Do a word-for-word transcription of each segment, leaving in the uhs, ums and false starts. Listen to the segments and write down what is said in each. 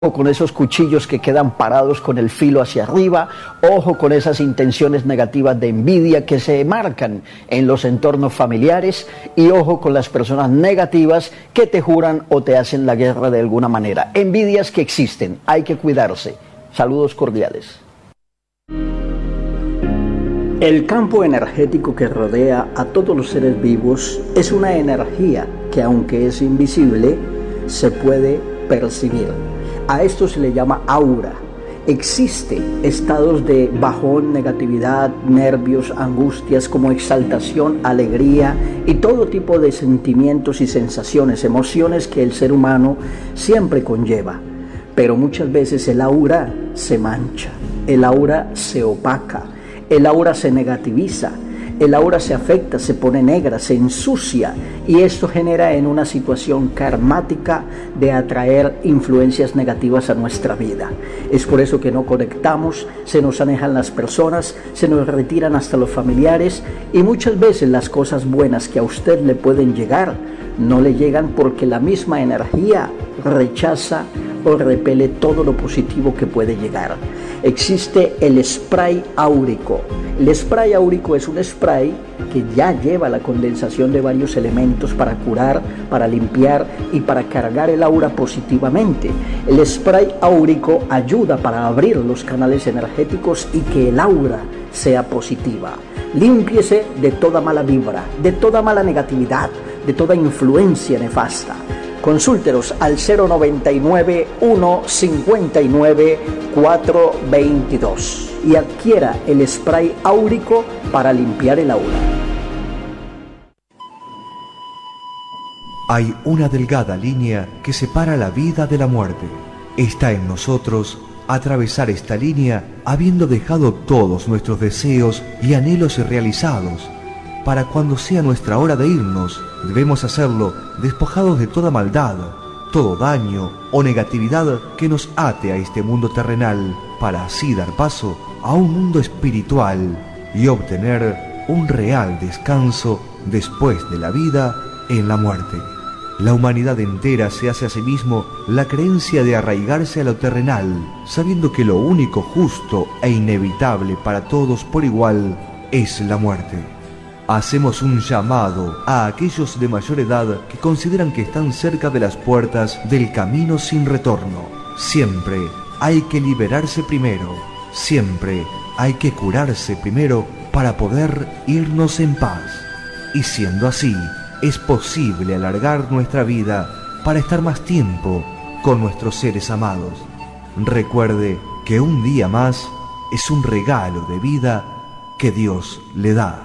Ojo con esos cuchillos que quedan parados con el filo hacia arriba, ojo con esas intenciones negativas de envidia que se marcan en los entornos familiares y ojo con las personas negativas que te juran o te hacen la guerra de alguna manera. Envidias que existen, hay que cuidarse. Saludos cordiales. El campo energético que rodea a todos los seres vivos es una energía que, aunque es invisible, se puede percibir. A esto se le llama aura. Existe estados de bajón, negatividad, nervios, angustias, como exaltación, alegría y todo tipo de sentimientos y sensaciones, emociones que el ser humano siempre conlleva. Pero muchas veces el aura se mancha, el aura se opaca, el aura se negativiza, el aura se afecta, se pone negra, se ensucia y esto genera en una situación karmática de atraer influencias negativas a nuestra vida. Es por eso que no conectamos, se nos alejan las personas, se nos retiran hasta los familiares y muchas veces las cosas buenas que a usted le pueden llegar no le llegan porque la misma energía rechaza o repele todo lo positivo que puede llegar. Existe el spray áurico. El spray áurico es un spray que ya lleva la condensación de varios elementos para curar, para limpiar y para cargar el aura positivamente. El spray áurico ayuda para abrir los canales energéticos y que el aura sea positiva. Límpiese de toda mala vibra, de toda mala negatividad, de toda influencia nefasta. Consúltenos al cero noventa y nueve, uno cincuenta y nueve, cuatro veintidós y adquiera el spray áurico para limpiar el aura. Hay una delgada línea que separa la vida de la muerte. Está en nosotros atravesar esta línea habiendo dejado todos nuestros deseos y anhelos realizados. Para cuando sea nuestra hora de irnos, debemos hacerlo despojados de toda maldad, todo daño o negatividad que nos ate a este mundo terrenal, para así dar paso a un mundo espiritual y obtener un real descanso después de la vida en la muerte. La humanidad entera se hace a sí mismo la creencia de arraigarse a lo terrenal, sabiendo que lo único justo e inevitable para todos por igual es la muerte. Hacemos un llamado a aquellos de mayor edad que consideran que están cerca de las puertas del camino sin retorno. Siempre hay que liberarse primero, siempre hay que curarse primero para poder irnos en paz. Y siendo así, es posible alargar nuestra vida para estar más tiempo con nuestros seres amados. Recuerde que un día más es un regalo de vida que Dios le da.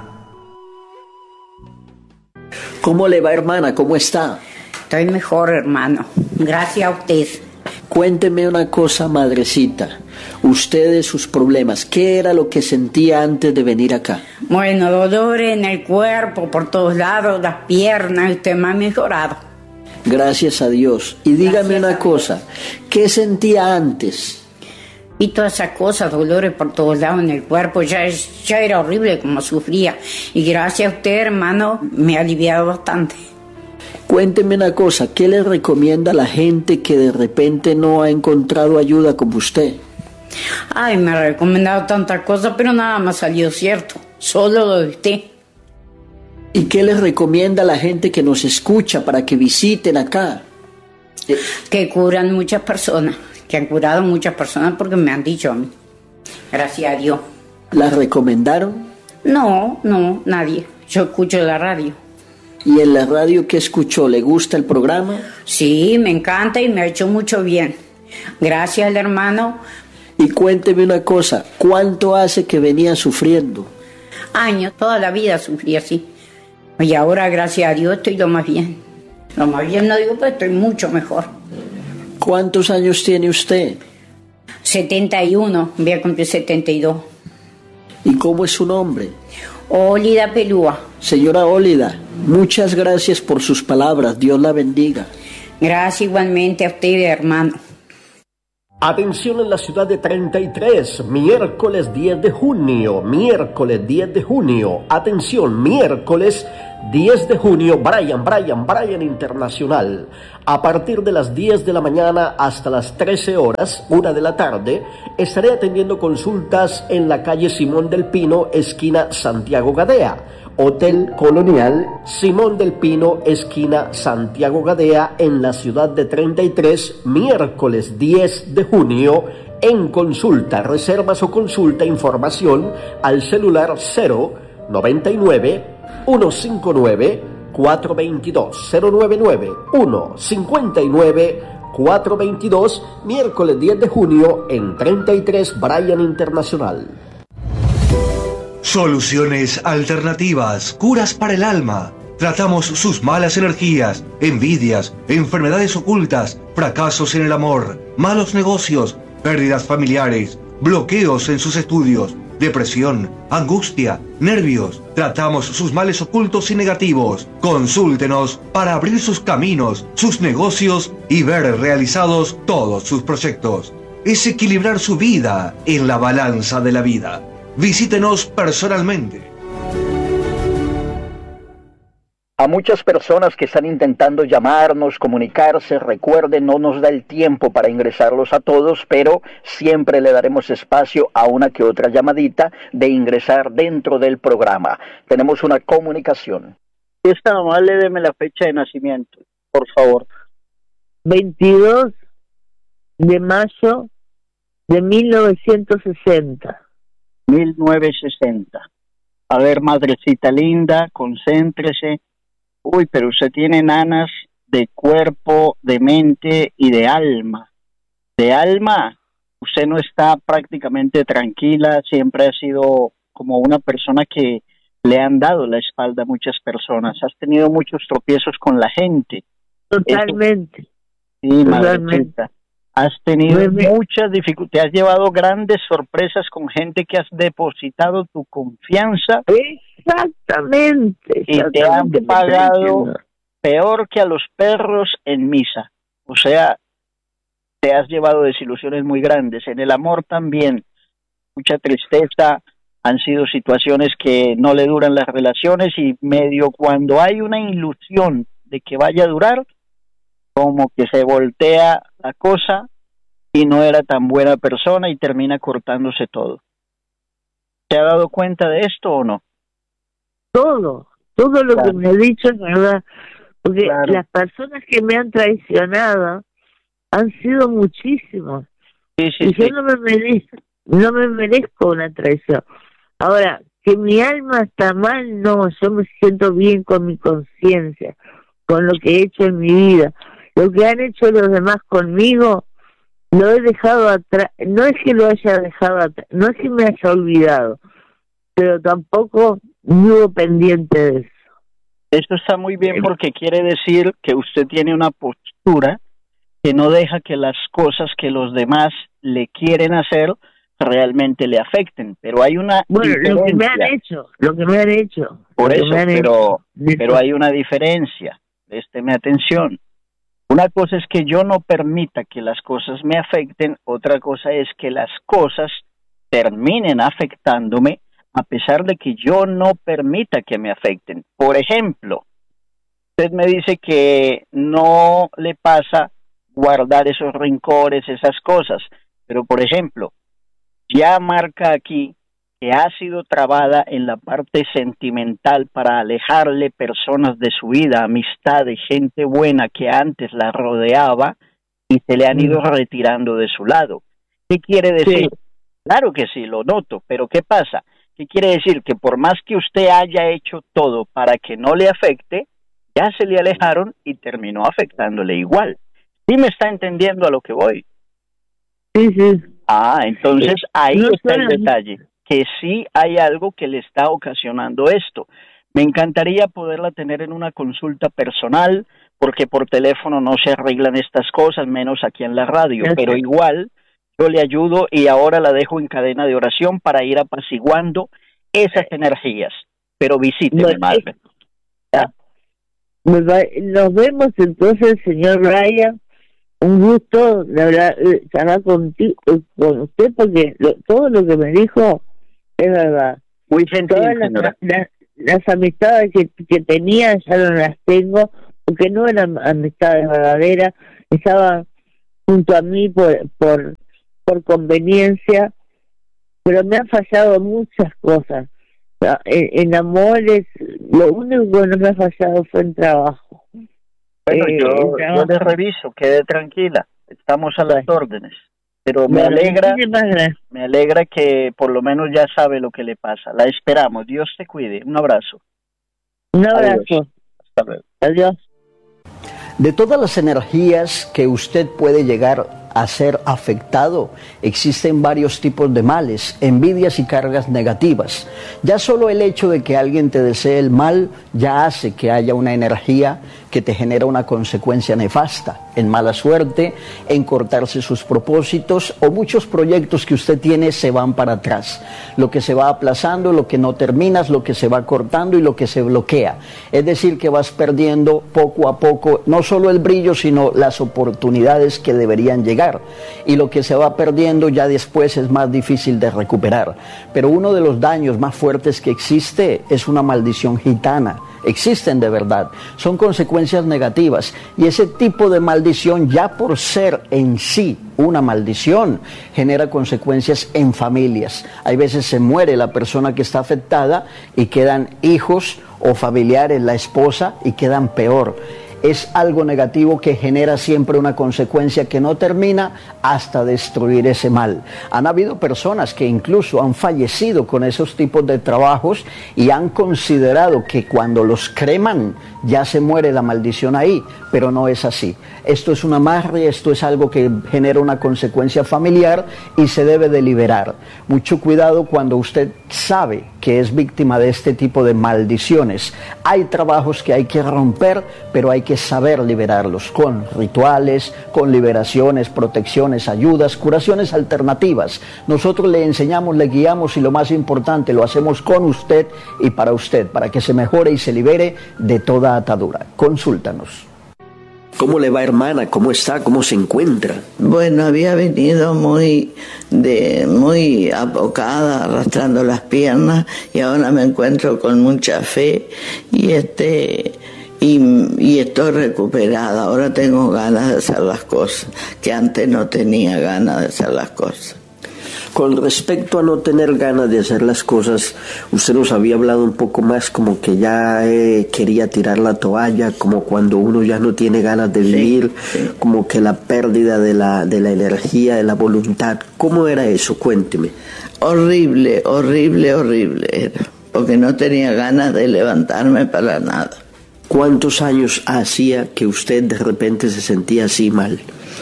¿Cómo le va, hermana? ¿Cómo está? Estoy mejor, hermano. Gracias a usted. Cuénteme una cosa, madrecita. Usted de sus problemas, ¿qué era lo que sentía antes de venir acá? Bueno, dolores en el cuerpo, por todos lados, las piernas, usted me ha mejorado. Gracias a Dios. Y dígame Gracias una cosa, ¿qué sentía antes? Y todas esas cosas, dolores por todos lados en el cuerpo, ya, es, ya era horrible como sufría. Y gracias a usted, hermano, me ha aliviado bastante. Cuénteme una cosa, ¿qué le recomienda a la gente que de repente no ha encontrado ayuda como usted? Ay, me ha recomendado tantas cosas, pero nada más salió cierto. Solo lo de usted. ¿Y qué les recomienda a la gente que nos escucha para que visiten acá? Eh, Que curan muchas personas. Que han curado muchas personas porque me han dicho a mí. Gracias a Dios. ¿Las recomendaron? No, no, nadie. Yo escucho la radio. ¿Y en la radio qué escuchó? ¿Le gusta el programa? Sí, me encanta y me ha hecho mucho bien. Gracias al hermano. Y cuénteme una cosa, ¿cuánto hace que venía sufriendo? Años, toda la vida sufrí así. Y ahora, gracias a Dios, estoy lo más bien. Lo más bien no digo, pero estoy mucho mejor. ¿Cuántos años tiene usted? setenta y uno, voy a cumplir setenta y dos. ¿Y cómo es su nombre? Ólida Pelúa. Señora Ólida, muchas gracias por sus palabras. Dios la bendiga. Gracias igualmente a usted, hermano. Atención en la ciudad de treinta y tres, miércoles diez de junio, miércoles diez de junio, atención, miércoles diez de junio, Brian, Brian, Brian Internacional. A partir de las diez de la mañana hasta las trece horas, una de la tarde, estaré atendiendo consultas en la calle Simón del Pino, esquina Santiago Gadea. Hotel Colonial Simón del Pino, esquina Santiago Gadea, en la ciudad de treinta y tres, miércoles diez de junio, en consulta, reservas o consulta, información al celular cero noventa y nueve, ciento cincuenta y nueve, cuatrocientos veintidós, cero noventa y nueve, ciento cincuenta y nueve, cuatrocientos veintidós, miércoles diez de junio en treinta y tres Brian Internacional. Soluciones alternativas, curas para el alma. Tratamos sus malas energías, envidias, enfermedades ocultas, fracasos en el amor, malos negocios, pérdidas familiares, bloqueos en sus estudios, depresión, angustia, nervios. Tratamos sus males ocultos y negativos. Consúltenos para abrir sus caminos, sus negocios y ver realizados todos sus proyectos. Es equilibrar su vida en la balanza de la vida. Visítenos personalmente. A muchas personas que están intentando llamarnos, comunicarse, recuerden, no nos da el tiempo para ingresarlos a todos, pero siempre le daremos espacio a una que otra llamadita de ingresar dentro del programa. Tenemos una comunicación. Si es tan amable, deme la fecha de nacimiento, por favor. veintidós de mayo de mil novecientos sesenta. mil novecientos sesenta. A ver, madrecita linda, concéntrese. Uy, pero usted tiene nanas de cuerpo, de mente y de alma. De alma, usted no está prácticamente tranquila, siempre ha sido como una persona que le han dado la espalda a muchas personas. Has tenido muchos tropiezos con la gente. Totalmente. Eso, sí, madrecita. Has tenido Muy muchas dificultades, has llevado grandes sorpresas con gente que has depositado tu confianza. Exactamente. Y te han pagado peor que a los perros en misa. O sea, te has llevado desilusiones muy grandes. En el amor también, mucha tristeza, han sido situaciones que no le duran las relaciones y medio cuando hay una ilusión de que vaya a durar, como que se voltea la cosa y no era tan buena persona y termina cortándose todo. ¿Se ha dado cuenta de esto o no? Todo, todo lo claro. que me ha dicho es verdad, porque claro. las personas que me han traicionado han sido muchísimas. Sí, sí, y sí. yo no me merezco, no me merezco una traición. Ahora, que mi alma está mal, no, yo me siento bien con mi conciencia, con lo que he hecho en mi vida. Lo que han hecho los demás conmigo, lo he dejado atrás. No es que lo haya dejado atrás, no es que me haya olvidado, pero tampoco vivo pendiente de eso. Esto está muy bien porque quiere decir que usted tiene una postura que no deja que las cosas que los demás le quieren hacer realmente le afecten, pero hay una bueno, diferencia. lo que me han hecho, lo que me han hecho. Por eso, pero, hecho. pero hay una diferencia. Présteme atención. Una cosa es que yo no permita que las cosas me afecten, otra cosa es que las cosas terminen afectándome a pesar de que yo no permita que me afecten. Por ejemplo, usted me dice que no le pasa guardar esos rencores, esas cosas, pero por ejemplo, ya marca aquí que ha sido trabada en la parte sentimental para alejarle personas de su vida, amistades, gente buena que antes la rodeaba y se le han ido retirando de su lado. ¿Qué quiere decir? Sí. Claro que sí, lo noto, pero ¿qué pasa? ¿Qué quiere decir? Que por más que usted haya hecho todo para que no le afecte, ya se le alejaron y terminó afectándole igual. ¿Sí me está entendiendo a lo que voy? Sí, sí. Ah, entonces ahí no está el detalle, que sí hay algo que le está ocasionando esto. Me encantaría poderla tener en una consulta personal, porque por teléfono no se arreglan estas cosas, menos aquí en la radio, pero igual yo le ayudo y ahora la dejo en cadena de oración para ir apaciguando esas energías. Pero visíteme, bueno, madre. Nos vemos entonces, señor Brian. un gusto de hablar, eh, charlar contigo, con usted, porque lo, todo lo que me dijo es verdad. Muy gentil, Todas las, señora. las, las amistades que, que tenía ya no las tengo, porque no eran amistades verdaderas, estaban junto a mí por, por, por conveniencia, pero me han fallado muchas cosas. En, en amores, lo único que no me ha fallado fue en trabajo. Bueno, Eh, yo, el yo trabajo. le reviso, quede tranquila, estamos a las Bueno. órdenes. Pero me Bueno, alegra, muchísimas gracias. me alegra que por lo menos ya sabe lo que le pasa. La esperamos, Dios te cuide. Un abrazo. Un abrazo. Adiós. Hasta luego. Adiós. De todas las energías que usted puede llegar a ser afectado, existen varios tipos de males, envidias y cargas negativas. Ya solo el hecho de que alguien te desee el mal ya hace que haya una energía que te genera una consecuencia nefasta, en mala suerte, en cortarse sus propósitos, o muchos proyectos que usted tiene se van para atrás. Lo que se va aplazando, lo que no terminas, lo que se va cortando y lo que se bloquea. Es decir, que vas perdiendo poco a poco, no solo el brillo, sino las oportunidades que deberían llegar. Y lo que se va perdiendo ya después es más difícil de recuperar. Pero uno de los daños más fuertes que existe es una maldición gitana. Existen de verdad, son consecuencias negativas, y ese tipo de maldición, ya por ser en sí una maldición, genera consecuencias en familias. Hay veces se muere la persona que está afectada y quedan hijos o familiares, la esposa, y quedan peor. Es algo negativo que genera siempre una consecuencia que no termina hasta destruir ese mal. Han habido personas que incluso han fallecido con esos tipos de trabajos y han considerado que cuando los creman ya se muere la maldición ahí, pero no es así. Esto es una amarre, esto es algo que genera una consecuencia familiar y se debe de liberar. Mucho cuidado cuando usted sabe que es víctima de este tipo de maldiciones. Hay trabajos que hay que romper, pero hay que saber liberarlos con rituales, con liberaciones, protecciones, ayudas, curaciones alternativas. Nosotros le enseñamos, le guiamos y lo más importante, lo hacemos con usted y para usted, para que se mejore y se libere de toda atadura. Consúltanos. ¿Cómo le va, hermana? ¿Cómo está? ¿Cómo se encuentra? Bueno, había venido muy de muy apocada, arrastrando las piernas, y ahora me encuentro con mucha fe y este y, y estoy recuperada. Ahora tengo ganas de hacer las cosas que antes no tenía ganas de hacer las cosas. Con respecto a no tener ganas de hacer las cosas, usted nos había hablado un poco más como que ya eh, quería tirar la toalla, como cuando uno ya no tiene ganas de vivir, sí, sí. Como que la pérdida de la, de la energía, de la voluntad. ¿Cómo era eso? Cuénteme. Horrible, horrible, horrible era, porque no tenía ganas de levantarme para nada. ¿Cuántos años hacía que usted de repente se sentía así mal?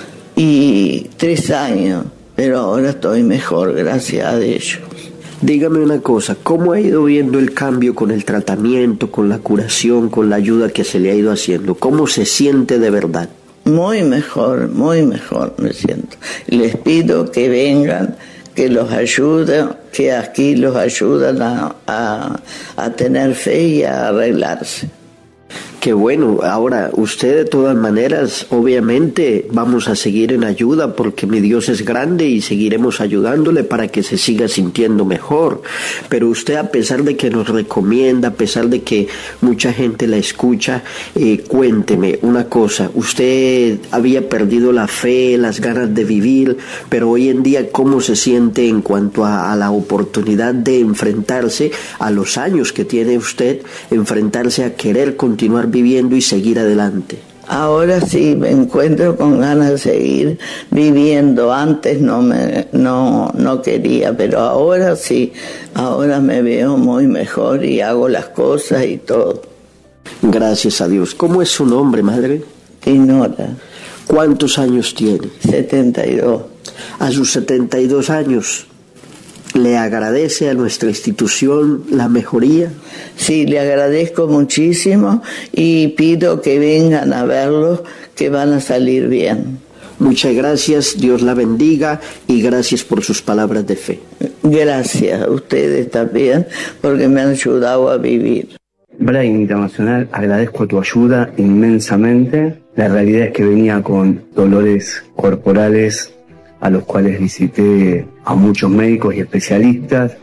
Y tres años. Pero ahora estoy mejor, gracias a Dios. Dígame una cosa, ¿cómo ha ido viendo el cambio con el tratamiento, con la curación, con la ayuda que se le ha ido haciendo? ¿Cómo se siente de verdad? Muy mejor, muy mejor me siento. Les pido que vengan, que los ayuden, que aquí los ayudan a, a, a tener fe y a arreglarse. Qué bueno. Ahora, usted de todas maneras, obviamente, vamos a seguir en ayuda porque mi Dios es grande y seguiremos ayudándole para que se siga sintiendo mejor. Pero usted, a pesar de que nos recomienda, a pesar de que mucha gente la escucha, eh, cuénteme una cosa. Usted había perdido la fe, las ganas de vivir, pero hoy en día, ¿cómo se siente en cuanto a, a la oportunidad de enfrentarse a los años que tiene usted, enfrentarse a querer continuar viviendo y seguir adelante? Ahora sí me encuentro con ganas de seguir viviendo. Antes no me no no quería, pero ahora sí, ahora me veo muy mejor y hago las cosas y todo. Gracias a Dios. ¿Cómo es su nombre, madre? Dinora. ¿Cuántos años tiene? setenta y dos. A sus setenta y dos años, ¿le agradece a nuestra institución la mejoría? Sí, le agradezco muchísimo y pido que vengan a verlos, que van a salir bien. Muchas gracias, Dios la bendiga y gracias por sus palabras de fe. Gracias a ustedes también, porque me han ayudado a vivir. Brain Internacional, agradezco tu ayuda inmensamente. La realidad es que venía con dolores corporales a los cuales visité a muchos médicos y especialistas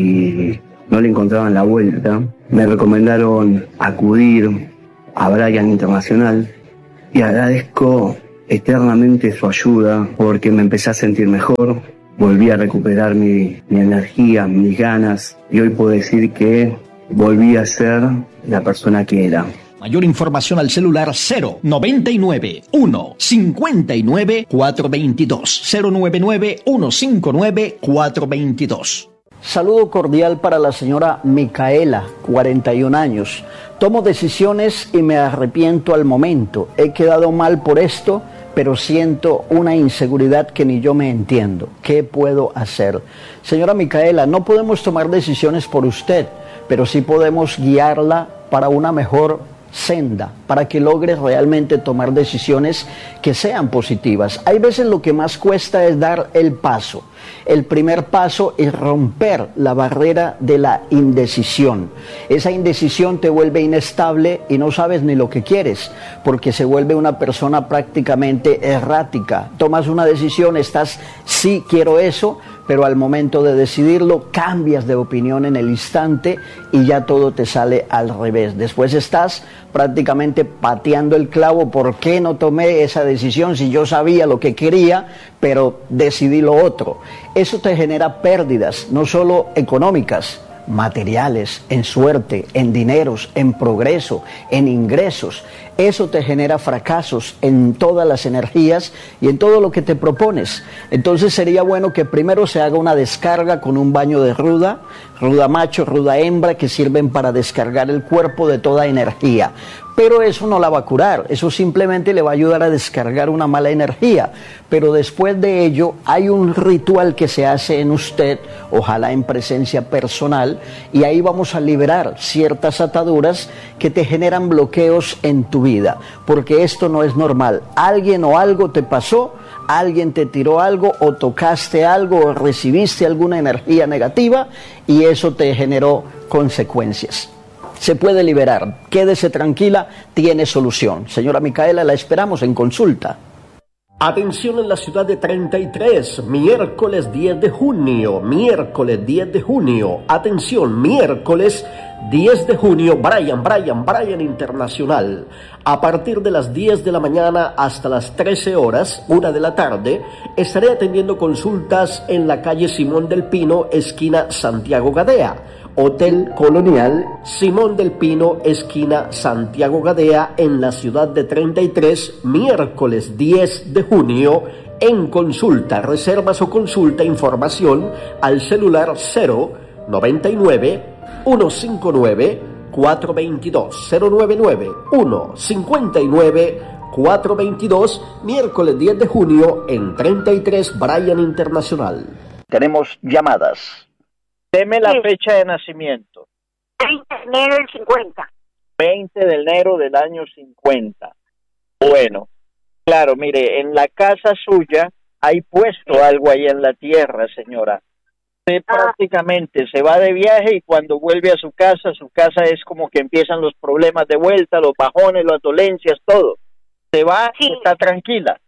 y no le encontraban la vuelta. Me recomendaron acudir a Brian Internacional y agradezco eternamente su ayuda porque me empecé a sentir mejor, volví a recuperar mi, mi energía, mis ganas y hoy puedo decir que volví a ser la persona que era. Mayor información al celular cero noventa y nueve, uno cincuenta y nueve, cuatro veintidós, cero noventa y nueve, uno cincuenta y nueve, cuatro veintidós. Saludo cordial para la señora Micaela, cuarenta y un años. Tomo decisiones y me arrepiento al momento. He quedado mal por esto, pero siento una inseguridad que ni yo me entiendo. ¿Qué puedo hacer? Señora Micaela, no podemos tomar decisiones por usted, pero sí podemos guiarla para una mejor senda, para que logre realmente tomar decisiones que sean positivas. Hay veces lo que más cuesta es dar el paso. El primer paso es romper la barrera de la indecisión. Esa indecisión te vuelve inestable y no sabes ni lo que quieres, porque se vuelve una persona prácticamente errática. Tomas una decisión, estás, sí quiero eso, pero al momento de decidirlo cambias de opinión en el instante y ya todo te sale al revés. Después estás prácticamente pateando el clavo. ¿Por qué no tomé esa decisión si yo sabía lo que quería, pero decidí lo otro? Eso te genera pérdidas, no solo económicas, materiales, en suerte, en dineros, en progreso, en ingresos. Eso te genera fracasos en todas las energías y en todo lo que te propones. Entonces sería bueno que primero se haga una descarga con un baño de ruda, ruda macho, ruda hembra, que sirven para descargar el cuerpo de toda energía. Pero eso no la va a curar, eso simplemente le va a ayudar a descargar una mala energía. Pero después de ello hay un ritual que se hace en usted, ojalá en presencia personal, y ahí vamos a liberar ciertas ataduras que te generan bloqueos en tu vida, porque esto no es normal. Alguien o algo te pasó, alguien te tiró algo o tocaste algo o recibiste alguna energía negativa y eso te generó consecuencias. Se puede liberar, quédese tranquila, tiene solución. Señora Micaela, la esperamos en consulta. Atención en la ciudad de treinta y tres, miércoles diez de junio, miércoles diez de junio, atención, miércoles diez de junio, Brian, Brian, Brian Internacional. A partir de las diez de la mañana hasta las trece horas, una de la tarde, estaré atendiendo consultas en la calle Simón del Pino, esquina Santiago Gadea. Hotel Colonial Simón del Pino, esquina Santiago Gadea, en la ciudad de treinta y tres, miércoles diez de junio, en consulta. Reservas o consulta, información al celular cero noventa y nueve, uno cincuenta y nueve, cuatro veintidós, cero noventa y nueve, uno cincuenta y nueve, cuatro veintidós, miércoles diez de junio en treinta y tres, Brian Internacional. Tenemos llamadas. Deme la Sí. fecha de nacimiento. veinte de enero del cincuenta. veinte de enero del año cincuenta. Bueno, claro, mire, en la casa suya hay puesto algo ahí en la tierra, señora. Usted Ah. prácticamente se va de viaje y cuando vuelve a su casa, su casa es como que empiezan los problemas de vuelta, los bajones, las dolencias, todo. Se va y Sí. está tranquila.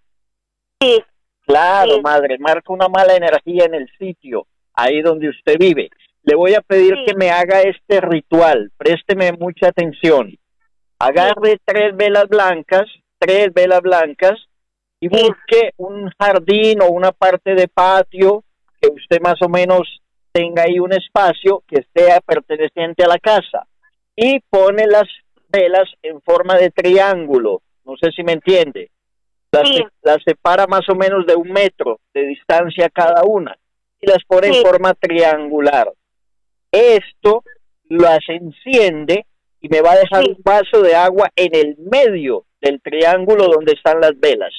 Sí, Claro, Sí. madre, marca una mala energía en el sitio, ahí donde usted vive. Le voy a pedir Sí. que me haga este ritual, présteme mucha atención. Agarre tres velas blancas, tres velas blancas, y Sí. busque un jardín o una parte de patio que usted más o menos tenga ahí un espacio que sea perteneciente a la casa. Y pone las velas en forma de triángulo, no sé si me entiende. Las, Sí. las separa más o menos de un metro de distancia cada una y las pone Sí. en forma triangular. Esto las enciende y me va a dejar Sí. un vaso de agua en el medio del triángulo donde están las velas.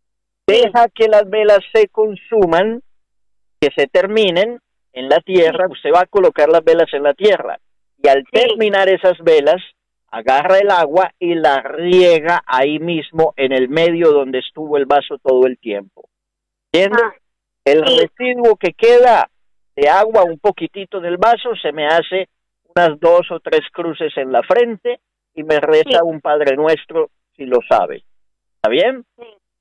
Deja que las velas se consuman, que se terminen en la tierra. Usted va a colocar las velas en la tierra y al Sí. terminar esas velas, agarra el agua y la riega ahí mismo en el medio donde estuvo el vaso todo el tiempo. ¿Entiende? Ah, El sí. residuo que queda de agua, un poquitito del vaso, se me hace unas dos o tres cruces en la frente y me reza Sí. un Padre Nuestro, si lo sabe. ¿Está bien? Sí,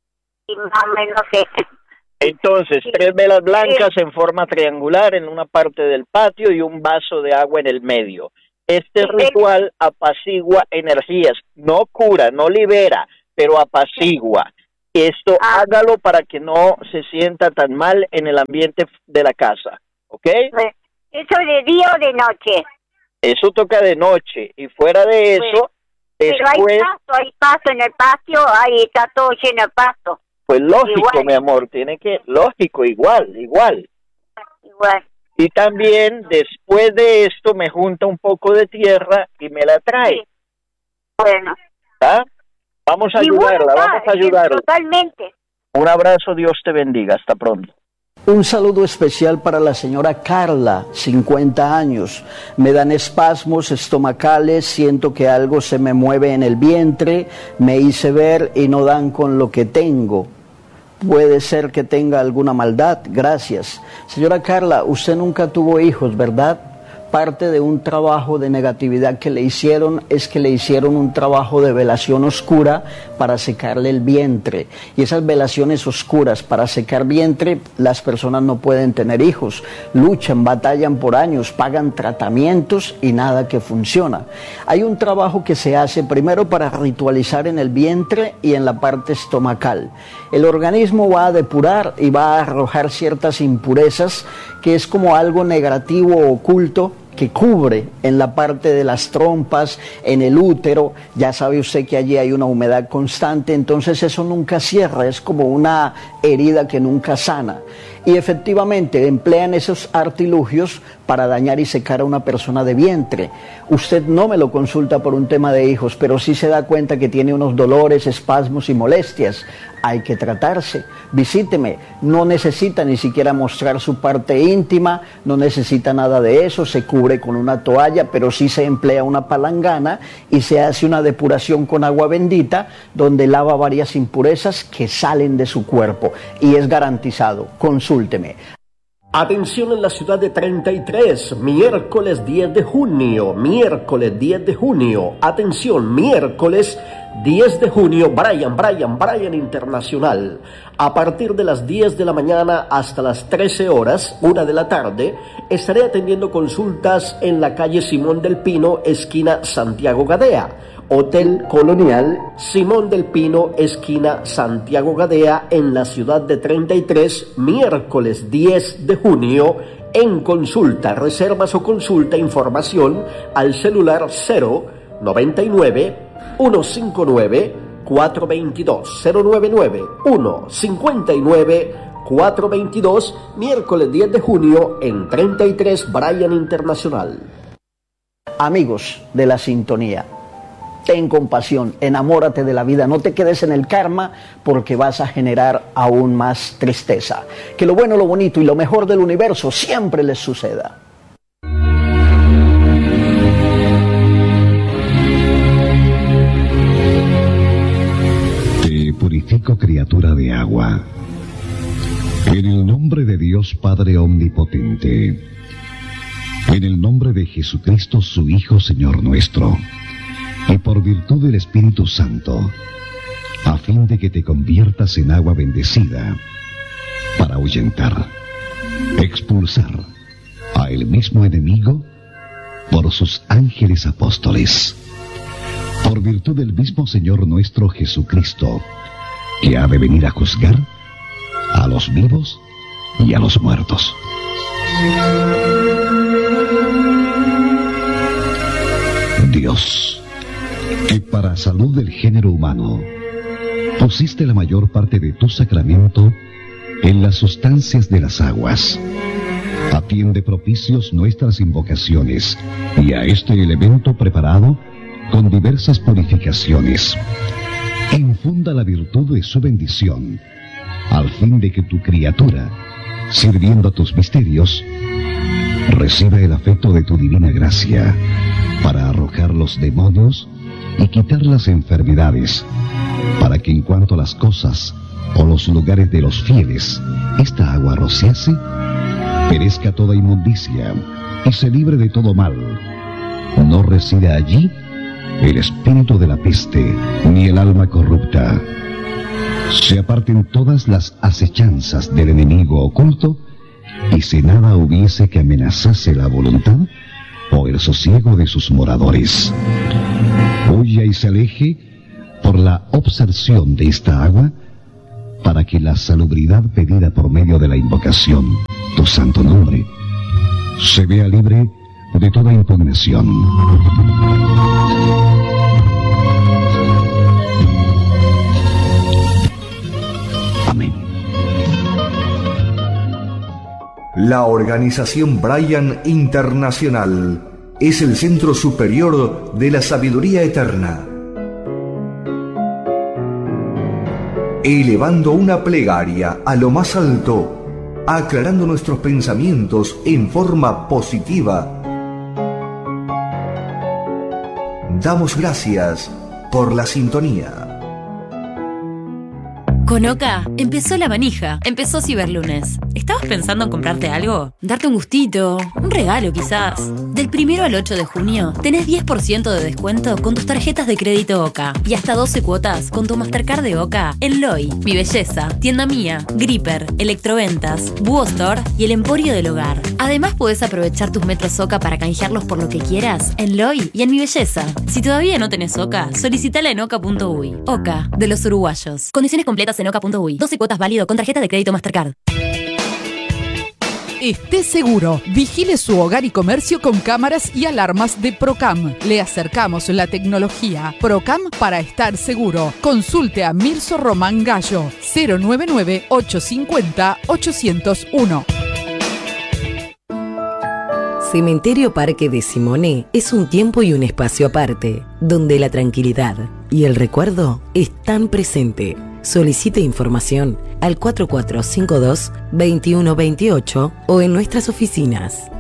y más o menos sí. Entonces, Sí. tres velas blancas Sí. en forma triangular en una parte del patio y un vaso de agua en el medio. Este Sí. ritual apacigua energías, no cura, no libera, pero apacigua. Esto Ah. hágalo para que no se sienta tan mal en el ambiente de la casa, ¿ok? ¿Eso de día o de noche? Eso toca de noche y fuera de eso, Pero hay después, pasto, hay pasto en el patio, ahí está todo lleno de pasto. pues lógico, Igual. mi amor, tiene que, lógico, igual, igual. Igual. Y también después de esto me junta un poco de tierra y me la trae. Sí. Bueno. ¿Está? Vamos a Y bueno, ayudarla, está, vamos a sí, ayudarla. Totalmente. Un abrazo, Dios te bendiga, hasta pronto. Un saludo especial para la señora Carla, cincuenta años. Me dan espasmos estomacales, siento que algo se me mueve en el vientre, me hice ver y no dan con lo que tengo. Puede ser que tenga alguna maldad, gracias. Señora Carla, usted nunca tuvo hijos, ¿verdad? Parte de un trabajo de negatividad que le hicieron es que le hicieron un trabajo de velación oscura para secarle el vientre. Y esas velaciones oscuras para secar vientre, las personas no pueden tener hijos. Luchan, batallan por años, pagan tratamientos y nada que funciona. Hay un trabajo que se hace primero para ritualizar en el vientre y en la parte estomacal. El organismo va a depurar y va a arrojar ciertas impurezas, que es como algo negativo oculto que cubre en la parte de las trompas, en el útero. Ya sabe usted que allí hay una humedad constante, entonces eso nunca cierra, es como una herida que nunca sana. Y efectivamente emplean esos artilugios para dañar y secar a una persona de vientre. Usted no me lo consulta por un tema de hijos, pero sí se da cuenta que tiene unos dolores, espasmos y molestias. Hay que tratarse. Visíteme. No necesita ni siquiera mostrar su parte íntima, no necesita nada de eso, se cubre con una toalla, pero sí se emplea una palangana y se hace una depuración con agua bendita donde lava varias impurezas que salen de su cuerpo y es garantizado. Consúlteme. Atención en la ciudad de treinta y tres, miércoles diez de junio, miércoles diez de junio, atención, miércoles diez de junio, Brian, Brian, Brian Internacional. A partir de las diez de la mañana hasta las trece horas, una de la tarde, estaré atendiendo consultas en la calle Simón del Pino, esquina Santiago Gadea. Hotel Colonial Simón del Pino, esquina Santiago Gadea, en la ciudad de treinta y tres, miércoles diez de junio, en consulta, reservas o consulta, información al celular cero noventa y nueve, ciento cincuenta y nueve, cuatrocientos veintidós, cero noventa y nueve, ciento cincuenta y nueve, cuatrocientos veintidós, miércoles diez de junio en treinta y tres, Brian Internacional. Amigos de la sintonía, ten compasión, enamórate de la vida, no te quedes en el karma porque vas a generar aún más tristeza. Que lo bueno, lo bonito y lo mejor del universo siempre les suceda. Te purifico, criatura de agua, en el nombre de Dios Padre Omnipotente, en el nombre de Jesucristo su Hijo Señor nuestro, y por virtud del Espíritu Santo, a fin de que te conviertas en agua bendecida, para ahuyentar, expulsar a el mismo enemigo por sus ángeles apóstoles, por virtud del mismo Señor nuestro Jesucristo, que ha de venir a juzgar a los vivos y a los muertos. Dios, que para salud del género humano pusiste la mayor parte de tu sacramento en las sustancias de las aguas, atiende propicios nuestras invocaciones y a este elemento preparado con diversas purificaciones. Infunda la virtud de su bendición, al fin de que tu criatura, sirviendo a tus misterios, reciba el afecto de tu divina gracia para arrojar los demonios y quitar las enfermedades, para que en cuanto a las cosas o los lugares de los fieles esta agua rociase, perezca toda inmundicia y se libre de todo mal. No resida allí el espíritu de la peste, ni el alma corrupta, se aparten todas las acechanzas del enemigo oculto, y si nada hubiese que amenazase la voluntad o el sosiego de sus moradores. Huya y se aleje por la obserción de esta agua, para que la salubridad pedida por medio de la invocación, tu santo nombre, se vea libre de toda impugnación. Amén. La Organización Brian Internacional es el centro superior de la sabiduría eterna, elevando una plegaria a lo más alto, aclarando nuestros pensamientos en forma positiva. Damos gracias por la sintonía. Con Oca empezó la manija, empezó Ciberlunes. ¿Estabas pensando en comprarte algo? ¿Darte un gustito? ¿Un regalo quizás? Del primero al ocho de junio tenés diez por ciento de descuento con tus tarjetas de crédito Oca y hasta doce cuotas con tu Mastercard de Oca en Loy, Mi Belleza, Tienda Mía, Gripper, Electroventas, Búho Store y el Emporio del Hogar. Además podés aprovechar tus metros Oca para canjearlos por lo que quieras en Loy y en Mi Belleza. Si todavía no tenés Oca, solicitala en oca punto uy. Oca, de los uruguayos. Condiciones completas en oca punto uy. doce cuotas válido con tarjeta de crédito Mastercard. Esté seguro, vigile su hogar y comercio con cámaras y alarmas de Procam. Le acercamos la tecnología. Procam para estar seguro. Consulte a Mirso Román Gallo, cero nueve nueve, ocho cinco cero, ocho cero uno. Cementerio Parque de Simone es un tiempo y un espacio aparte, donde la tranquilidad y el recuerdo están presentes. Solicite información al cuatro cuatro cinco dos, dos uno dos ocho o en nuestras oficinas.